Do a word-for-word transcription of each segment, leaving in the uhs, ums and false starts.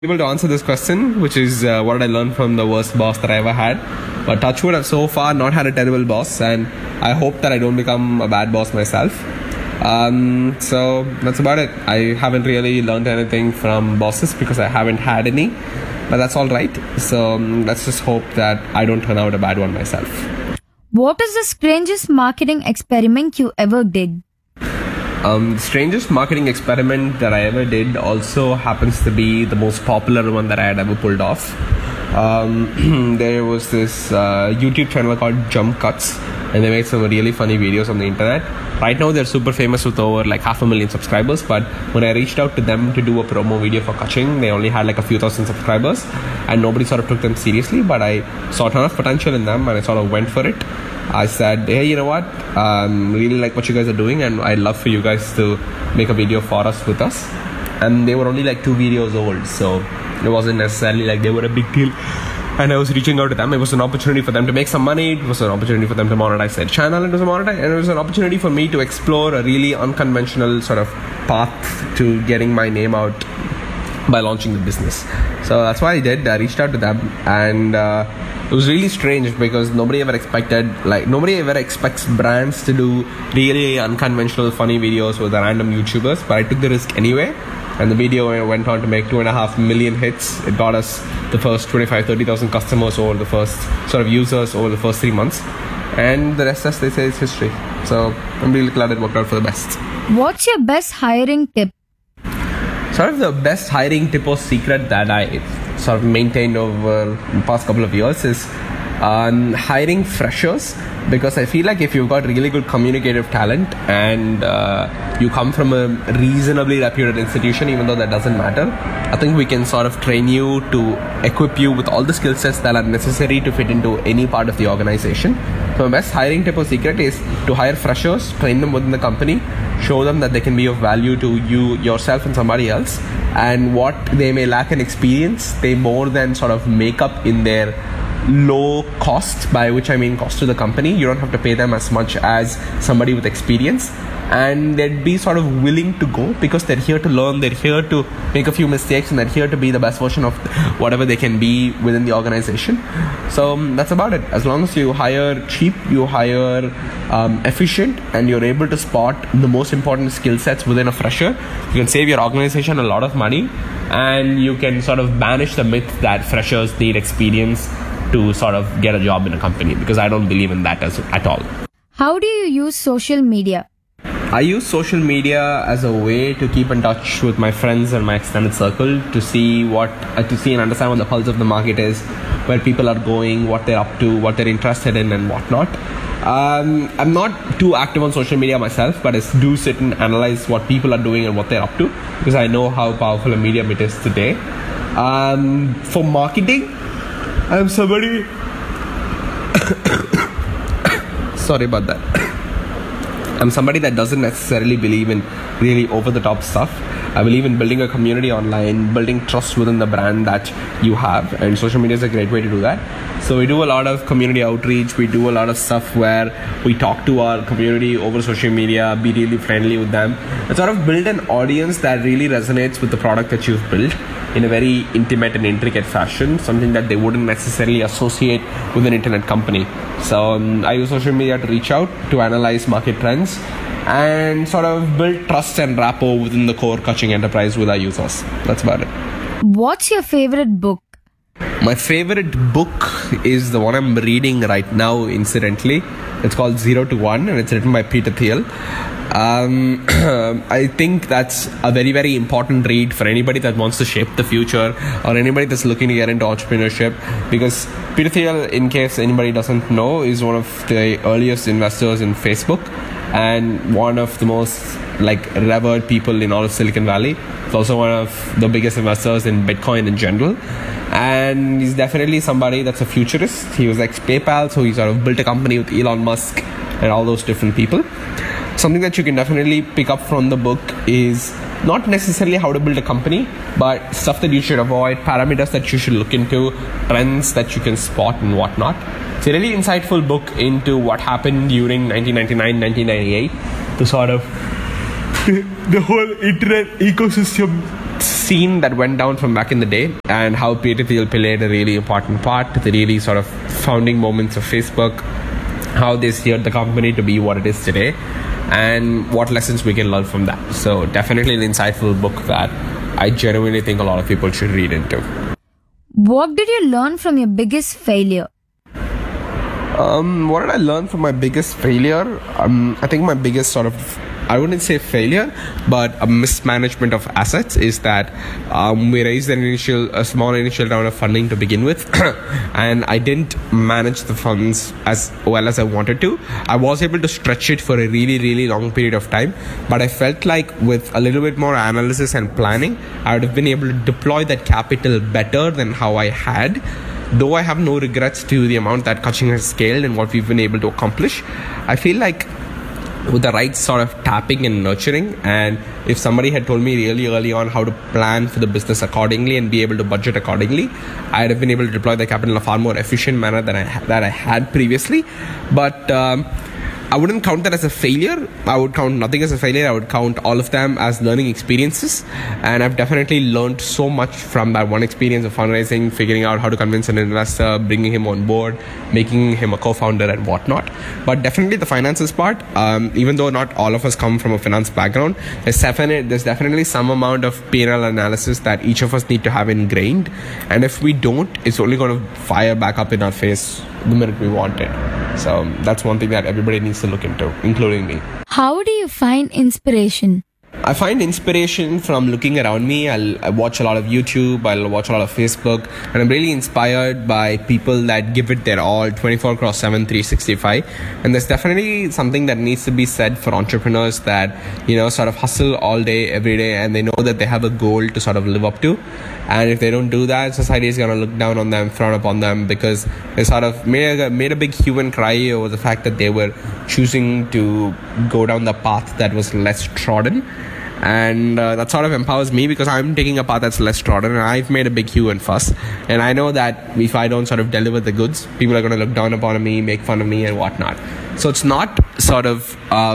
able to answer this question, which is uh, what did I learn from the worst boss that I ever had. But touch wood, I've so far not had a terrible boss, and I hope that I don't become a bad boss myself. Um, so that's about it. I haven't really learned anything from bosses because I haven't had any, but that's all right. So um, let's just hope that I don't turn out a bad one myself. What is the strangest marketing experiment you ever did? Um, the strangest marketing experiment that I ever did also happens to be the most popular one that I had ever pulled off. Um, there was this uh, YouTube channel called Jump Cuts, and they made some really funny videos on the internet. Right now they're super famous with over like half a million subscribers, but when I reached out to them to do a promo video for Kaching, they only had like a few thousand subscribers, and nobody sort of took them seriously. But I saw a ton of potential in them, and I sort of went for it. I said, hey, you know what, um, really like what you guys are doing, and I'd love for you guys to make a video for us with us. And they were only like two videos old, so it wasn't necessarily like they were a big deal. And I was reaching out to them. It was an opportunity for them to make some money. It was an opportunity for them to monetize their channel. It was a monetize, and it was an opportunity for me to explore a really unconventional sort of path to getting my name out by launching the business. So that's what I did. I reached out to them, and uh, it was really strange because nobody ever expected, like nobody ever expects brands to do really unconventional funny videos with random YouTubers, but I took the risk anyway. And the video went on to make two and a half million hits. It got us the first twenty-five, thirty thousand customers over the first sort of users over the first three months. And the rest, as they say, is history. So I'm really glad it worked out for the best. What's your best hiring tip? Sort of the best hiring tip or secret that I sort of maintained over the past couple of years is um, hiring freshers, because I feel like if you've got really good communicative talent and uh, you come from a reasonably reputed institution, even though that doesn't matter, I think we can sort of train you to equip you with all the skill sets that are necessary to fit into any part of the organization. So my best hiring tip or secret is to hire freshers, train them within the company, show them that they can be of value to you, yourself and somebody else, and what they may lack in experience, they more than sort of make up in their low cost, by which I mean cost to the company. You don't have to pay them as much as somebody with experience, and they'd be sort of willing to go because they're here to learn, they're here to make a few mistakes, and they're here to be the best version of whatever they can be within the organization. So um, that's about it. As long as you hire cheap, you hire um, efficient, and you're able to spot the most important skill sets within a fresher, you can save your organization a lot of money, and you can sort of banish the myth that freshers need experience to sort of get a job in a company, because I don't believe in that as, at all. How do you use social media? I use social media as a way to keep in touch with my friends and my extended circle, to see what uh, to see and understand what the pulse of the market is, where people are going, what they're up to, what they're interested in, and whatnot. Um, I'm not too active on social media myself, but I do sit and analyze what people are doing and what they're up to, because I know how powerful a medium it is today. Um, for marketing, I'm somebody sorry about that I'm somebody that doesn't necessarily believe in really over-the-top stuff. I believe in building a community online, building trust within the brand that you have, and social media is a great way to do that. So we do a lot of community outreach, we do a lot of stuff where we talk to our community over social media, be really friendly with them, and sort of build an audience that really resonates with the product that you've built in a very intimate and intricate fashion, something that they wouldn't necessarily associate with an internet company. So um, I use social media to reach out, to analyze market trends, and sort of build trust and rapport within the core Kaching enterprise with our users. That's about it. What's your favorite book? My favorite book is the one I'm reading right now, incidentally. It's called Zero to One, and it's written by Peter Thiel. Um, I think that's a very, very important read for anybody that wants to shape the future, or anybody that's looking to get into entrepreneurship, because Peter Thiel, in case anybody doesn't know, is one of the earliest investors in Facebook, and one of the most like revered people in all of Silicon Valley. He's also one of the biggest investors in Bitcoin in general, and he's definitely somebody that's a futurist. He was ex PayPal, so he sort of built a company with Elon Musk and all those different people. Something that you can definitely pick up from the book is not necessarily how to build a company, but stuff that you should avoid, parameters that you should look into, trends that you can spot and whatnot. It's a really insightful book into what happened during nineteen ninety-nine, nineteen ninety-eight, to sort of the whole internet ecosystem scene that went down from back in the day, and how Peter Thiel played a really important part, the really sort of founding moments of Facebook, how they steered the company to be what it is today, and what lessons we can learn from that. So definitely an insightful book that I genuinely think a lot of people should read into. What did you learn from your biggest failure? Um, what did I learn from my biggest failure? Um, I think my biggest sort of, I wouldn't say failure, but a mismanagement of assets is that um, we raised an initial, a small initial round of funding to begin with, and I didn't manage the funds as well as I wanted to. I was able to stretch it for a really, really long period of time, but I felt like with a little bit more analysis and planning, I would have been able to deploy that capital better than how I had. Though I have no regrets to the amount that Kaching has scaled and what we've been able to accomplish, I feel like with the right sort of tapping and nurturing, and if somebody had told me really early on how to plan for the business accordingly and be able to budget accordingly, I'd have been able to deploy the capital in a far more efficient manner than I that I had previously. But um, I wouldn't count that as a failure. I would count nothing as a failure. I would count all of them as learning experiences. And I've definitely learned so much from that one experience of fundraising, figuring out how to convince an investor, bringing him on board, making him a co-founder and whatnot. But definitely the finances part, um, even though not all of us come from a finance background, there's definitely, there's definitely some amount of P and L analysis that each of us need to have ingrained. And if we don't, it's only going to fire back up in our face the minute we want it. So that's one thing that everybody needs to look into, including me. How do you find inspiration? I find inspiration from looking around me. I'll I watch a lot of YouTube, I'll watch a lot of Facebook, and I'm really inspired by people that give it their all twenty-four cross seven, three sixty-five. And there's definitely something that needs to be said for entrepreneurs that, you know, sort of hustle all day, every day, and they know that they have a goal to sort of live up to. And if they don't do that, society is going to look down on them, frown upon them, because they sort of made a, made a big hue and cry over the fact that they were choosing to go down the path that was less trodden. And uh, that sort of empowers me because I'm taking a path that's less trodden, and I've made a big hue and fuss. And I know that if I don't sort of deliver the goods, people are going to look down upon me, make fun of me and whatnot. So it's not sort of uh,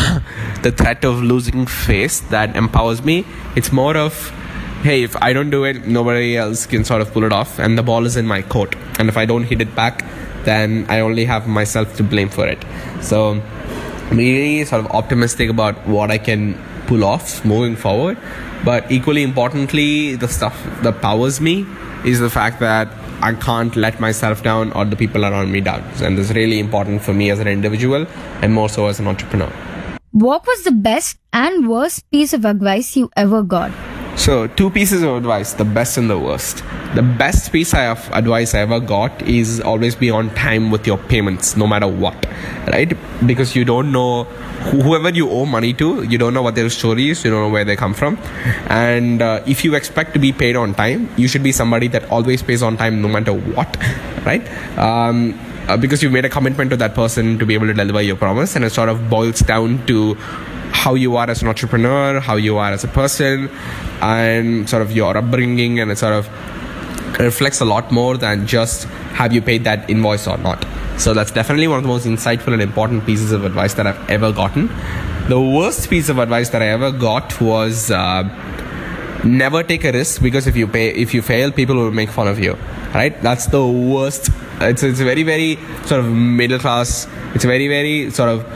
the threat of losing face that empowers me. It's more of, hey, if I don't do it, nobody else can sort of pull it off, and the ball is in my court. And if I don't hit it back, then I only have myself to blame for it. So I'm really sort of optimistic about what I can pull off moving forward. But equally importantly, the stuff that powers me is the fact that I can't let myself down or the people around me down. And this is really important for me as an individual and more so as an entrepreneur. What was the best and worst piece of advice you ever got? So, two pieces of advice, the best and the worst. The best piece of advice I ever got is always be on time with your payments, no matter what, right? Because you don't know whoever you owe money to, you don't know what their story is, you don't know where they come from. And uh, if you expect to be paid on time, you should be somebody that always pays on time no matter what, right? Um, uh, because you made a commitment to that person to be able to deliver your promise, and it sort of boils down to how you are as an entrepreneur, how you are as a person, and sort of your upbringing, and it sort of reflects a lot more than just have you paid that invoice or not. So that's definitely one of the most insightful and important pieces of advice that I've ever gotten. The worst piece of advice that I ever got was uh, never take a risk, because if you pay, if you fail, people will make fun of you, right? That's the worst. It's it's very very sort of middle class. It's very very sort of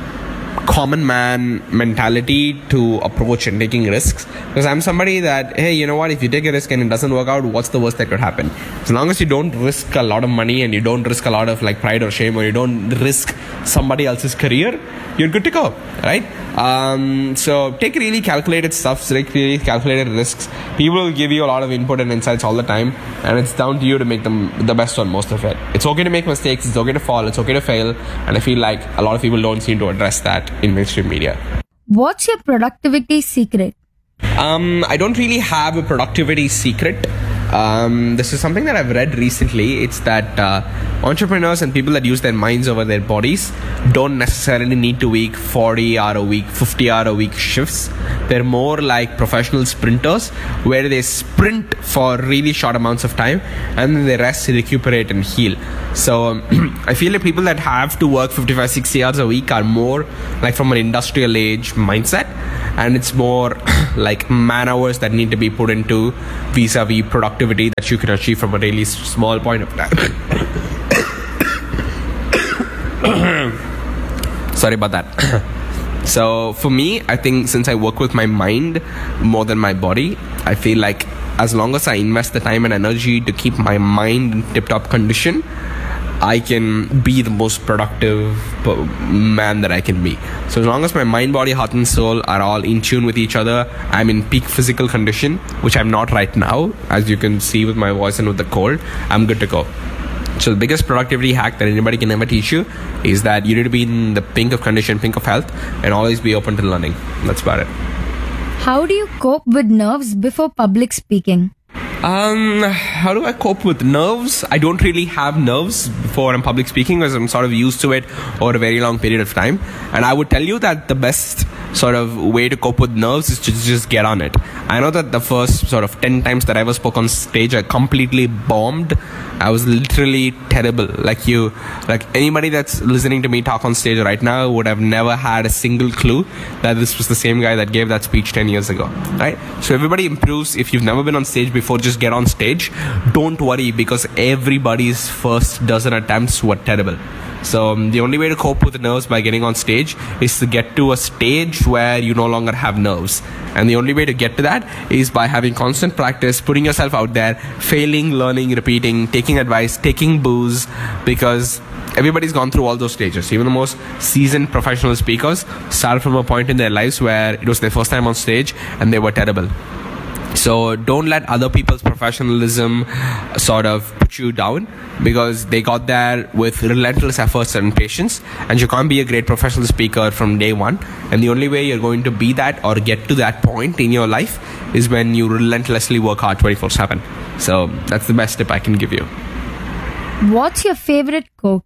common man mentality to approach and taking risks, because I'm somebody that, hey, you know what, if you take a risk and it doesn't work out, what's the worst that could happen? As long as you don't risk a lot of money and you don't risk a lot of like pride or shame, or you don't risk somebody else's career, you're good to go, right? Um, so take really calculated stuff, take really calculated risks. People will give you a lot of input and insights all the time, and it's down to you to make them the best on most of it. It's okay to make mistakes, it's okay to fall, it's okay to fail, and I feel like a lot of people don't seem to address that in mainstream media. What's your productivity secret? Um, I don't really have a productivity secret. Um, this is something that I've read recently. It's that uh, entrepreneurs and people that use their minds over their bodies don't necessarily need to work forty hour a week, fifty hour a week shifts. They're more like professional sprinters, where they sprint for really short amounts of time and then they rest, recuperate and heal. So um, I feel like people that have to work fifty-five, sixty hours a week are more like from an industrial age mindset. and it's more like man hours that need to be put into vis-a-vis productivity that you can achieve from a really small point of time. Sorry about that. So for me, I think since I work with my mind more than my body, I feel like as long as I invest the time and energy to keep my mind in tip-top condition, I can be the most productive man that I can be. So as long as my mind, body, heart and soul are all in tune with each other, I'm in peak physical condition, which I'm not right now, as you can see with my voice and with the cold, I'm good to go. So the biggest productivity hack that anybody can ever teach you is that you need to be in the pink of condition, pink of health, and always be open to learning. That's about it. How do you cope with nerves before public speaking? Um, how do I cope with nerves? I don't really have nerves before I'm public speaking because I'm sort of used to it over a very long period of time. And I would tell you that the best sort of way to cope with nerves is to just get on it. I know that the first sort of ten times that I ever spoke on stage, I completely bombed. I was literally terrible. Like you, like anybody that's listening to me talk on stage right now would have never had a single clue that this was the same guy that gave that speech ten years ago, right? So everybody improves. If you've never been on stage before, just get on stage. Don't worry, because everybody's first dozen attempts were terrible. So um, the only way to cope with the nerves by getting on stage is to get to a stage where you no longer have nerves. And the only way to get to that is by having constant practice, putting yourself out there, failing, learning, repeating, taking advice, taking boos, because everybody's gone through all those stages. Even the most seasoned professional speakers started from a point in their lives where it was their first time on stage and they were terrible. So don't let other people's professionalism sort of put you down, because they got there with relentless efforts and patience, and you can't be a great professional speaker from day one. And the only way you're going to be that or get to that point in your life is when you relentlessly work hard twenty-four seven. So that's the best tip I can give you. What's your favorite quote?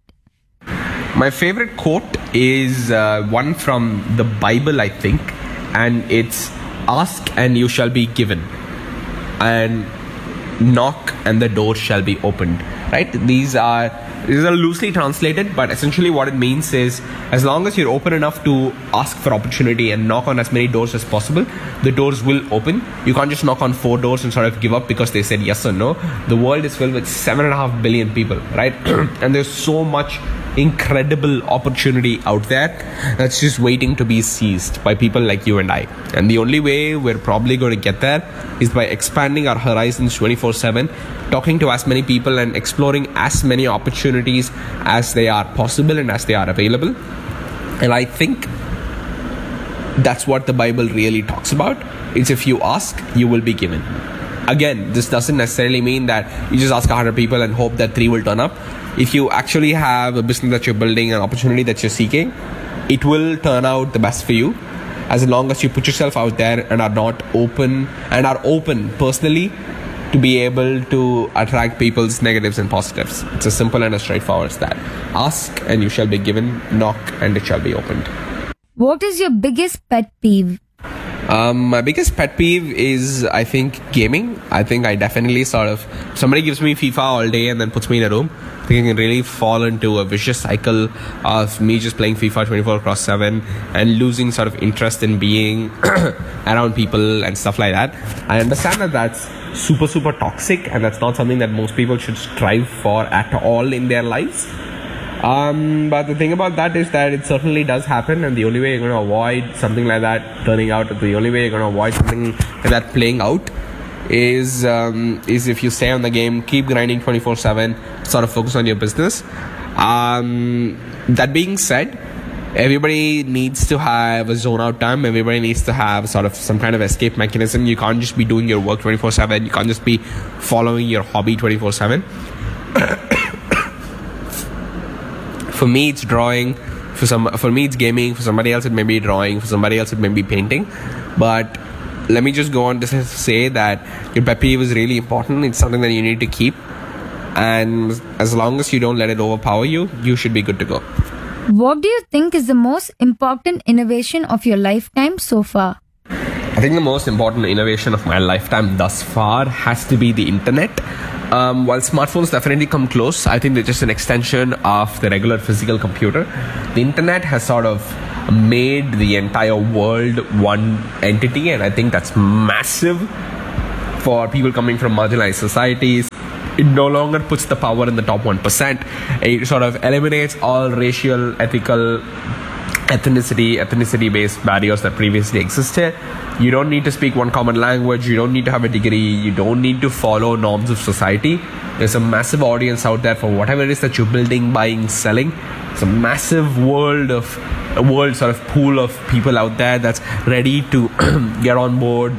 My favorite quote is uh, one from the Bible, I think, and it's ask and you shall be given, and knock and the door shall be opened. Right? These are these are loosely translated, but essentially what it means is, as long as you're open enough to ask for opportunity and knock on as many doors as possible, the doors will open. You can't just knock on four doors and sort of give up because they said yes or no. The world is filled with seven and a half billion people, right? And there's so much incredible opportunity out there that's just waiting to be seized by people like you and I. And the only way we're probably going to get there is by expanding our horizons twenty-four seven, talking to as many people and exploring as many opportunities as they are possible and as they are available. And I think that's what the Bible really talks about. It's if you ask, you will be given. Again, this doesn't necessarily mean that you just ask one hundred people and hope that three will turn up. If you actually have a business that you're building, an opportunity that you're seeking, it will turn out the best for you, as long as you put yourself out there and are not open and are open personally to be able to attract people's negatives and positives. It's as simple and as straightforward as that. Ask and you shall be given, knock and it shall be opened. What is your biggest pet peeve? Um, my biggest pet peeve is, I think, gaming. I think I definitely sort of, somebody gives me FIFA all day and then puts me in a room, I think I can really fall into a vicious cycle of me just playing FIFA twenty-four across seven and losing sort of interest in being around people and stuff like that. I understand that that's super, super toxic, and that's not something that most people should strive for at all in their lives. Um, but the thing about that is that it certainly does happen, and the only way you're going to avoid something like that turning out, the only way you're going to avoid something like that playing out is um, is if you stay on the game, keep grinding twenty-four seven, sort of focus on your business. Um, that being said, everybody needs to have a zone out time. Everybody needs to have sort of some kind of escape mechanism. You can't just be doing your work twenty-four seven. You can't just be following your hobby twenty-four seven. For me, it's drawing. For some, for me, it's gaming. For somebody else, it may be drawing. For somebody else, it may be painting. But let me just go on to say that your pet peeve is really important. It's something that you need to keep. And as long as you don't let it overpower you, you should be good to go. What do you think is the most important innovation of your lifetime so far? I think the most important innovation of my lifetime thus far has to be the internet. Um, while smartphones definitely come close, I think they're just an extension of the regular physical computer. The internet has sort of made the entire world one entity, and I think that's massive for people coming from marginalized societies. It no longer puts the power in the top one percent. It sort of eliminates all racial, ethical, ethnicity, ethnicity-based barriers that previously existed. You don't need to speak one common language. You don't need to have a degree. You don't need to follow norms of society. There's a massive audience out there for whatever it is that you're building, buying, selling. It's a massive world of a world sort of pool of people out there that's ready to get on board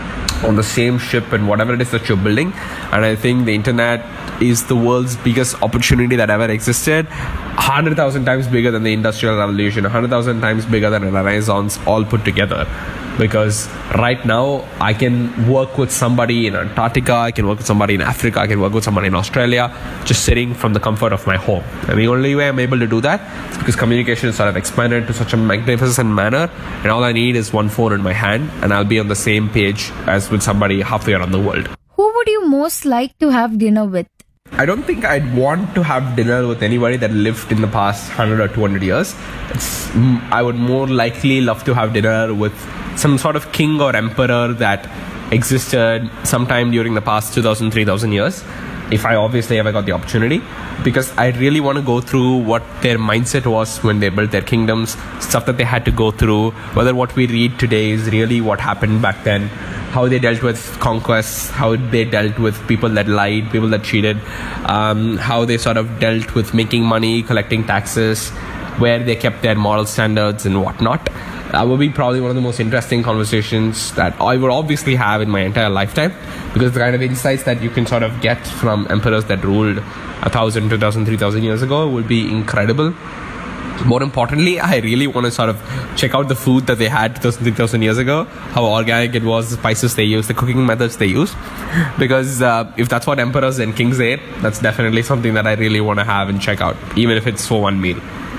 on the same ship and whatever it is that you're building. And I think the internet is the world's biggest opportunity that ever existed. one hundred thousand times bigger than the Industrial Revolution, one hundred thousand times bigger than a Renaissance all put together. Because right now I can work with somebody in Antarctica, I can work with somebody in Africa, I can work with somebody in Australia, just sitting from the comfort of my home. And the only way I'm able to do that is because communication is sort of expanded to such a magnificent manner, and all I need is one phone in my hand and I'll be on the same page as with somebody halfway around the world. Who would you most like to have dinner with? I don't think I'd want to have dinner with anybody that lived in the past one hundred or two hundred years. It's, I would more likely love to have dinner with some sort of king or emperor that existed sometime during the past two thousand, three thousand years, if I obviously ever got the opportunity, because I really want to go through what their mindset was when they built their kingdoms, stuff that they had to go through, whether what we read today is really what happened back then, how they dealt with conquests, how they dealt with people that lied, people that cheated, um, how they sort of dealt with making money, collecting taxes, where they kept their moral standards and whatnot. That would be probably one of the most interesting conversations that I would obviously have in my entire lifetime, because the kind of insights that you can sort of get from emperors that ruled a thousand, two thousand, three thousand years ago would be incredible. More importantly, I really want to sort of check out the food that they had two thousand, three thousand years ago, how organic it was, the spices they used, the cooking methods they used. Because uh, if that's what emperors and kings ate, that's definitely something that I really want to have and check out, even if it's for one meal.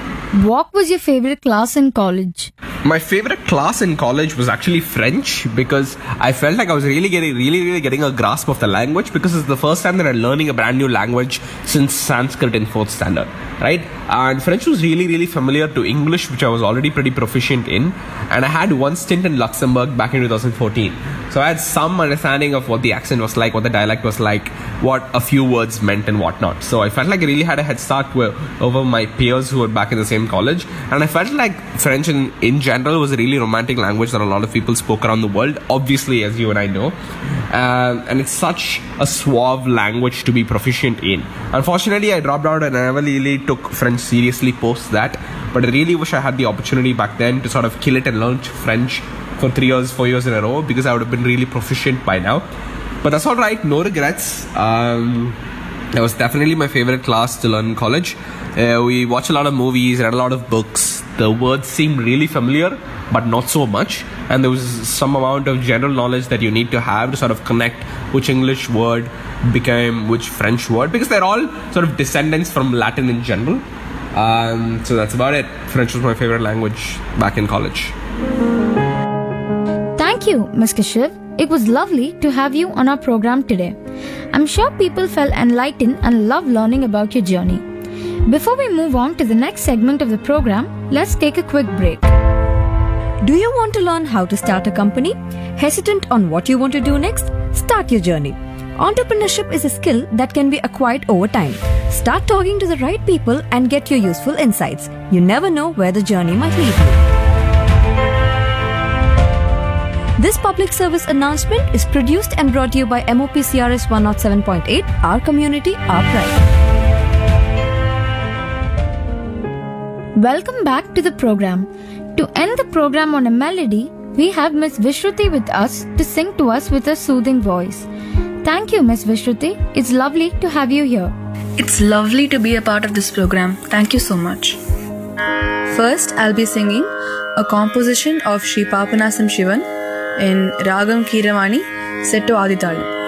What was your favorite class in college? My favorite class in college was actually French, because I felt like I was really getting, really, really getting a grasp of the language, because it's the first time that I'm learning a brand new language since Sanskrit in fourth standard, right? And French was really, really familiar to English, which I was already pretty proficient in. And I had one stint in Luxembourg back in two thousand fourteen. So I had some understanding of what the accent was like, what the dialect was like, what a few words meant and whatnot. So I felt like I really had a head start with, over my peers who were back in the same college. And I felt like French in, in general was a really romantic language that a lot of people spoke around the world, obviously, as you and I know. Um, and it's such a suave language to be proficient in. Unfortunately, I dropped out and I never really took French seriously post that. But I really wish I had the opportunity back then to sort of kill it and learn French for three years, four years in a row, because I would have been really proficient by now. But that's all right, no regrets. Um, it was definitely my favorite class to learn in college. Uh, we watched a lot of movies, read a lot of books. The words seemed really familiar, but not so much. And there was some amount of general knowledge that you need to have to sort of connect which English word became which French word, because they're all sort of descendants from Latin in general. Um, so that's about it. French was my favorite language back in college. Thank you, Mister Shiv. It was lovely to have you on our program today. I'm sure people felt enlightened and loved learning about your journey. Before we move on to the next segment of the program, let's take a quick break. Do you want to learn how to start a company? Hesitant on what you want to do next? Start your journey. Entrepreneurship is a skill that can be acquired over time. Start talking to the right people and get your useful insights. You never know where the journey might lead you. This public service announcement is produced and brought to you by M O P C R S one oh seven point eight, our community, our pride. Welcome back to the program. To end the program on a melody, we have Miss Vishruti with us to sing to us with a soothing voice. Thank you, Miss Vishruti. It's lovely to have you here. It's lovely to be a part of this program. Thank you so much. First, I'll be singing a composition of Sri Papanasam Shivan in Ragam Kiravani set to Aditalu.